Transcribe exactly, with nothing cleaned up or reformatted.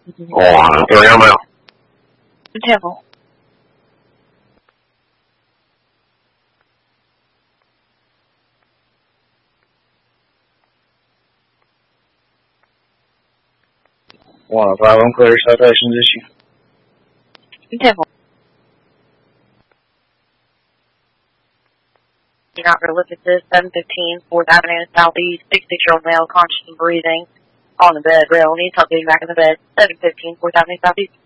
Wow, three, I'm out. Temple. One oh five, I'm clear. Citations issue. Temple. You're not going to look at this. seven fifteen, fourth Avenue, Southeast, sixty-six-year-old male, conscious and breathing, on the bed, rail, needs help getting back in the bed. seven fifteen, fourth Avenue, Southeast.